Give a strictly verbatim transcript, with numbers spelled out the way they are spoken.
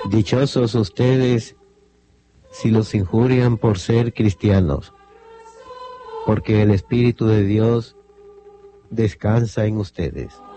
Dichosos ustedes si los injurian por ser cristianos, porque el Espíritu de Dios descansa en ustedes.